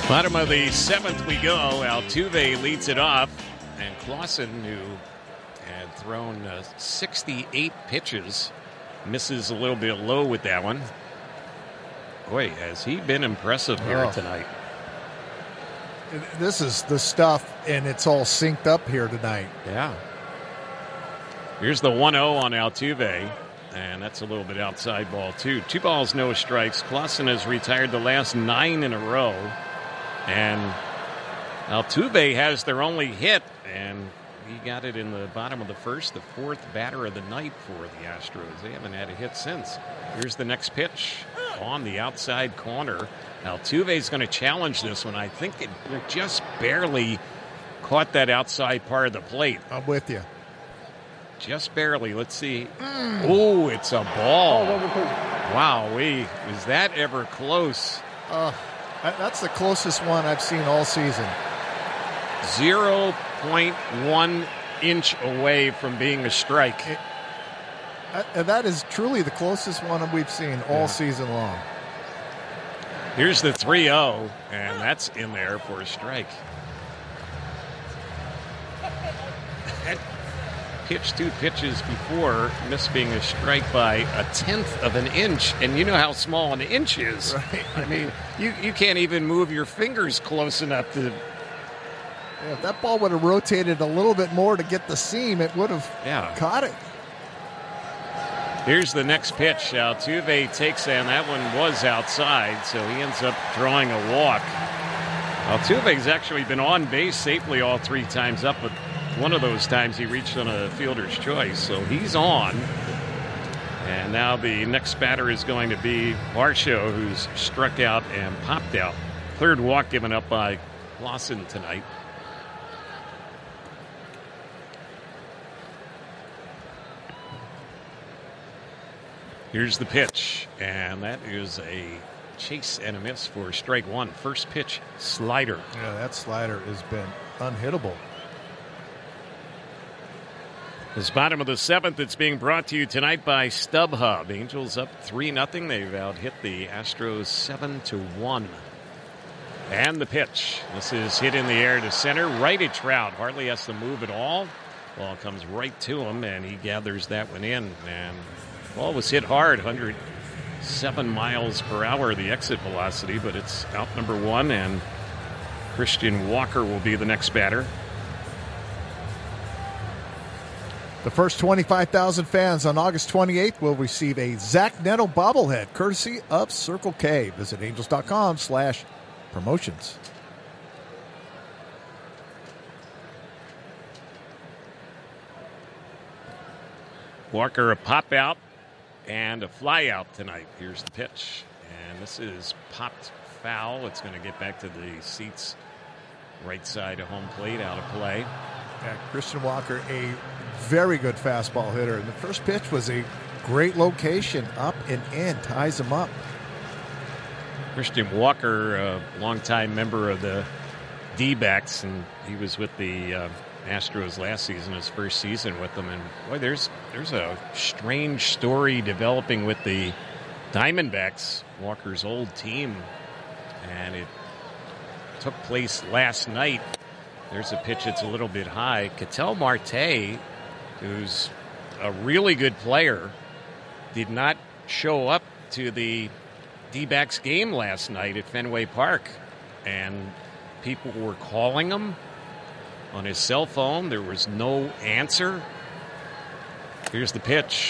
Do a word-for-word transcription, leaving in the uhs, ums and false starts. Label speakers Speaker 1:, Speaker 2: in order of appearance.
Speaker 1: Bottom of the seventh we go. Altuve leads it off. And Clausen, who had thrown uh, sixty-eight pitches, misses a little bit low with that one. Boy, has he been impressive here
Speaker 2: oh.
Speaker 1: tonight.
Speaker 2: This is the stuff, and it's all synced up here tonight.
Speaker 1: Yeah. Here's the one oh on Altuve, and that's a little bit outside ball, too. Two balls, no strikes. Clausen has retired the last nine in a row, and Altuve has their only hit, and he got it in the bottom of the first, the fourth batter of the night for the Astros. They haven't had a hit since. Here's the next pitch on the outside corner. Altuve's going to challenge this one. I think it just barely caught that outside part of the plate.
Speaker 2: I'm with you.
Speaker 1: Just barely. Let's see. Mm. Oh, it's a ball. Wow, we was that ever close?
Speaker 2: Uh, that's the closest one I've seen all season.
Speaker 1: zero point one inch away from being a strike. It,
Speaker 2: uh, that is truly the closest one we've seen all yeah. season long.
Speaker 1: Here's the three oh, and that's in there for a strike. That pitch two pitches before missed being a strike by a tenth of an inch, and you know how small an inch is.
Speaker 2: Right.
Speaker 1: I mean, you, you can't even move your fingers close enough to...
Speaker 2: Yeah, if that ball would have rotated a little bit more to get the seam, it would have
Speaker 1: yeah.
Speaker 2: caught it.
Speaker 1: Here's the next pitch. Altuve takes, and that one was outside, so he ends up drawing a walk. Altuve's actually been on base safely all three times up, but one of those times he reached on a fielder's choice, so he's on. And now the next batter is going to be Varsho, who's struck out and popped out. Third walk given up by Clausen tonight. Here's the pitch, and that is a chase and a miss for strike one. First pitch, slider.
Speaker 2: Yeah, that slider has been unhittable.
Speaker 1: This bottom of the seventh, it's being brought to you tonight by StubHub. Angels up three nothing. They've out-hit the Astros seven to one. And the pitch. This is hit in the air to center. Right at Trout. Hardly has to move at all. Ball comes right to him, and he gathers that one in. And ball was hit hard, one hundred seven miles per hour, the exit velocity, but it's out number one, and Christian Walker will be the next batter.
Speaker 2: The first twenty-five thousand fans on August twenty-eighth will receive a Zach Neto bobblehead, courtesy of Circle K. Visit angels.com slash promotions.
Speaker 1: Walker, a pop out and a fly out tonight. Here's the pitch. And this is popped foul. It's going to get back to the seats right side of home plate, out of play.
Speaker 2: Yeah, Christian Walker, a very good fastball hitter. And the first pitch was a great location, up and in, ties him up.
Speaker 1: Christian Walker, a longtime member of the D-backs, and he was with the uh, Astros last season, his first season with them. And boy, there's there's a strange story developing with the Diamondbacks, Walker's old team, and it took place last night. There's a pitch that's a little bit high. Ketel Marte, who's a really good player, did not show up to the D-backs game last night at Fenway Park, and people were calling him on his cell phone. There was no answer. Here's the pitch.